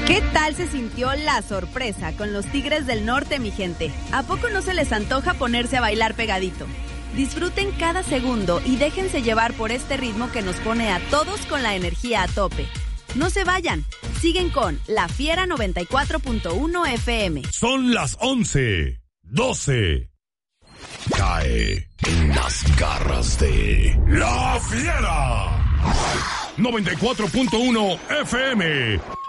¿Qué tal se sintió la sorpresa con los Tigres del Norte, mi gente? ¿A poco no se les antoja ponerse a bailar pegadito? Disfruten cada segundo y déjense llevar por este ritmo que nos pone a todos con la energía a tope. No se vayan, siguen con La Fiera 94.1 FM. Son las 11:12. Cae en las garras de La Fiera 94.1 FM.